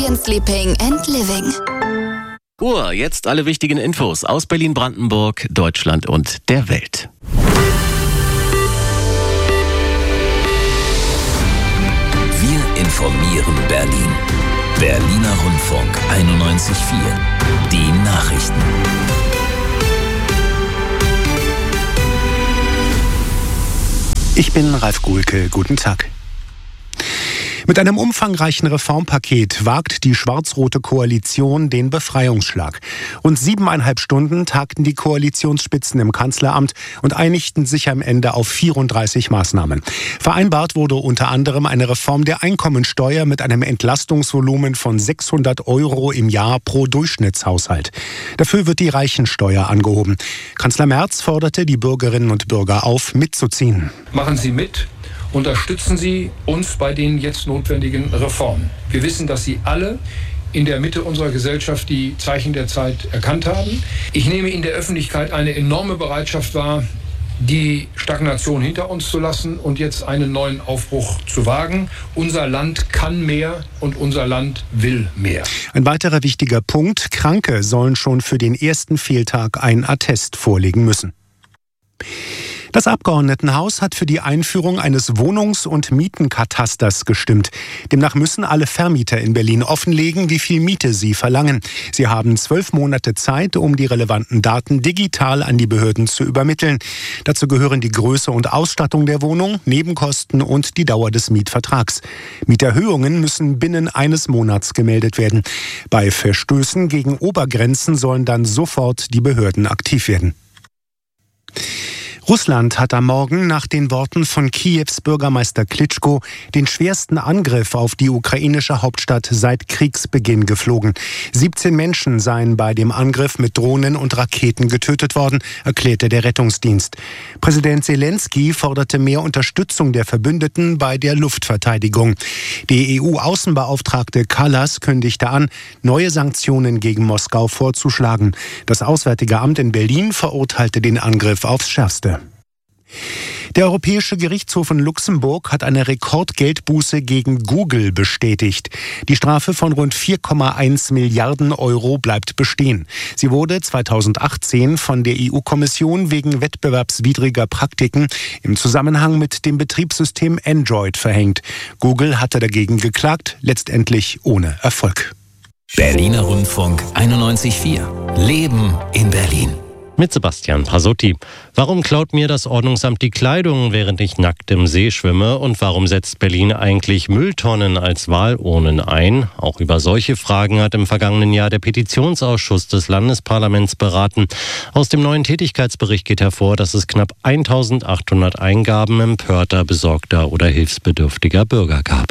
Champion Sleeping and Living. Jetzt alle wichtigen Infos aus Berlin-Brandenburg, Deutschland und der Welt. Wir informieren Berlin. Berliner Rundfunk 91.4. Die Nachrichten. Ich bin Ralf Guhlke. Guten Tag. Mit einem umfangreichen Reformpaket wagt die schwarz-rote Koalition den Befreiungsschlag. Rund 7,5 Stunden tagten die Koalitionsspitzen im Kanzleramt und einigten sich am Ende auf 34 Maßnahmen. Vereinbart wurde unter anderem eine Reform der Einkommensteuer mit einem Entlastungsvolumen von 600 € im Jahr pro Durchschnittshaushalt. Dafür wird die Reichensteuer angehoben. Kanzler Merz forderte die Bürgerinnen und Bürger auf, mitzuziehen. Machen Sie mit. Unterstützen Sie uns bei den jetzt notwendigen Reformen. Wir wissen, dass Sie alle in der Mitte unserer Gesellschaft die Zeichen der Zeit erkannt haben. Ich nehme in der Öffentlichkeit eine enorme Bereitschaft wahr, die Stagnation hinter uns zu lassen und jetzt einen neuen Aufbruch zu wagen. Unser Land kann mehr und unser Land will mehr. Ein weiterer wichtiger Punkt: Kranke sollen schon für den ersten Fehltag einen Attest vorlegen müssen. Das Abgeordnetenhaus hat für die Einführung eines Wohnungs- und Mietenkatasters gestimmt. Demnach müssen alle Vermieter in Berlin offenlegen, wie viel Miete sie verlangen. Sie haben 12 Monate Zeit, um die relevanten Daten digital an die Behörden zu übermitteln. Dazu gehören die Größe und Ausstattung der Wohnung, Nebenkosten und die Dauer des Mietvertrags. Mieterhöhungen müssen binnen eines Monats gemeldet werden. Bei Verstößen gegen Obergrenzen sollen dann sofort die Behörden aktiv werden. Russland hat am Morgen nach den Worten von Kiews Bürgermeister Klitschko den schwersten Angriff auf die ukrainische Hauptstadt seit Kriegsbeginn geflogen. 17 Menschen seien bei dem Angriff mit Drohnen und Raketen getötet worden, erklärte der Rettungsdienst. Präsident Zelensky forderte mehr Unterstützung der Verbündeten bei der Luftverteidigung. Die EU-Außenbeauftragte Kallas kündigte an, neue Sanktionen gegen Moskau vorzuschlagen. Das Auswärtige Amt in Berlin verurteilte den Angriff aufs Schärfste. Der Europäische Gerichtshof in Luxemburg hat eine Rekordgeldbuße gegen Google bestätigt. Die Strafe von rund 4,1 Milliarden € bleibt bestehen. Sie wurde 2018 von der EU-Kommission wegen wettbewerbswidriger Praktiken im Zusammenhang mit dem Betriebssystem Android verhängt. Google hatte dagegen geklagt, letztendlich ohne Erfolg. Berliner Rundfunk 91.4. Leben in Berlin. Mit Sebastian Pasotti. Warum klaut mir das Ordnungsamt die Kleidung, während ich nackt im See schwimme? Und warum setzt Berlin eigentlich Mülltonnen als Wahlurnen ein? Auch über solche Fragen hat im vergangenen Jahr der Petitionsausschuss des Landesparlaments beraten. Aus dem neuen Tätigkeitsbericht geht hervor, dass es knapp 1800 Eingaben empörter, besorgter oder hilfsbedürftiger Bürger gab.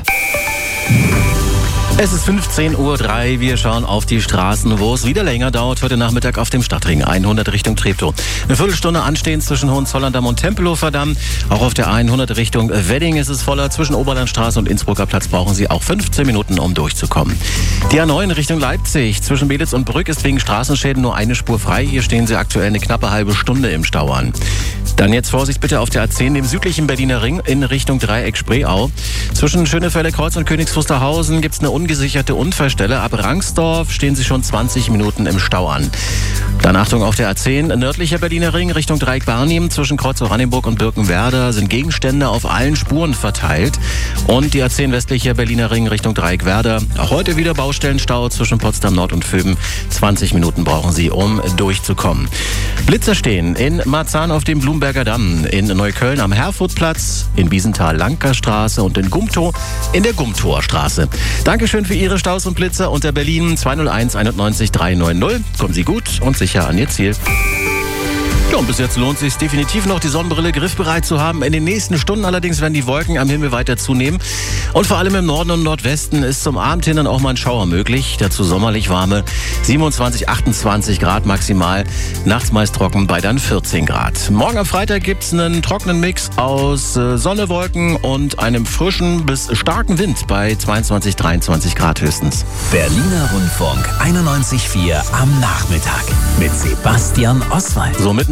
Es ist 15:03 Uhr. Wir schauen auf die Straßen, wo es wieder länger dauert. Heute Nachmittag auf dem Stadtring 100 Richtung Treptow. Eine Viertelstunde anstehen zwischen Hohenzollern-Damm und Tempelhofer Damm. Auch auf der 100 Richtung Wedding ist es voller. Zwischen Oberlandstraße und Innsbrucker Platz brauchen Sie auch 15 Minuten, um durchzukommen. Die A9 Richtung Leipzig. Zwischen Belitz und Brück ist wegen Straßenschäden nur eine Spur frei. Hier stehen Sie aktuell eine knappe halbe Stunde im Stau an. Dann jetzt Vorsicht bitte auf der A10, dem südlichen Berliner Ring in Richtung Dreieck Spreeau. Zwischen Schönefelde-Kreuz und Königs Wusterhausen gibt es eine ungesicherte Unfallstelle. Ab Rangsdorf stehen Sie schon 20 Minuten im Stau an. Dann Achtung auf der A10, nördlicher Berliner Ring Richtung Dreieck Barnim. Zwischen Kreuz-Oranienburg und Birkenwerder sind Gegenstände auf allen Spuren verteilt. Und die A10 westlicher Berliner Ring Richtung Dreieck Werder. Auch heute wieder Baustellenstau zwischen Potsdam Nord und Vöben. 20 Minuten brauchen Sie, um durchzukommen. Blitzer stehen in Marzahn auf dem Blumberger Damm, in Neukölln am Herfurtplatz, in Wiesenthal Lankerstraße und in Gumtow in der Gumtower Straße. Dankeschön für Ihre Staus und Blitzer unter Berlin 201 91 390. Kommen Sie gut und sicher an Ihr Ziel. Ja, und bis jetzt lohnt es sich definitiv noch, die Sonnenbrille griffbereit zu haben. In den nächsten Stunden allerdings werden die Wolken am Himmel weiter zunehmen. Und vor allem im Norden und Nordwesten ist zum Abend hin dann auch mal ein Schauer möglich. Dazu sommerlich warme 27, 28 Grad maximal. Nachts meist trocken bei dann 14 Grad. Morgen am Freitag gibt es einen trockenen Mix aus Sonne, Wolken und einem frischen bis starken Wind bei 22, 23 Grad höchstens. Berliner Rundfunk 91.4 am Nachmittag mit Sebastian Oswald. So mittendrin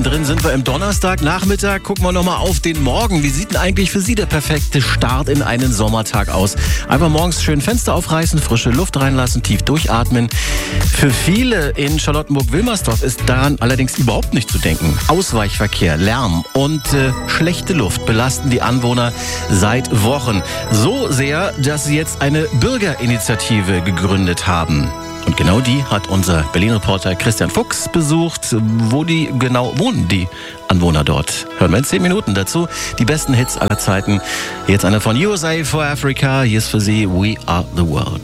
Mittendrin sind wir im Donnerstagnachmittag. Gucken wir nochmal auf den Morgen. Wie sieht denn eigentlich für Sie der perfekte Start in einen Sommertag aus? Einfach morgens schön Fenster aufreißen, frische Luft reinlassen, tief durchatmen. Für viele in Charlottenburg-Wilmersdorf ist daran allerdings überhaupt nicht zu denken. Ausweichverkehr, Lärm und schlechte Luft belasten die Anwohner seit Wochen. So sehr, dass sie jetzt eine Bürgerinitiative gegründet haben. Und genau die hat unser Berlin-Reporter Christian Fuchs besucht. Wo die genau wohnen, die Anwohner dort? Hören wir in 10 Minuten dazu. Die besten Hits aller Zeiten. Jetzt einer von USA for Africa. Hier ist für Sie We Are the World.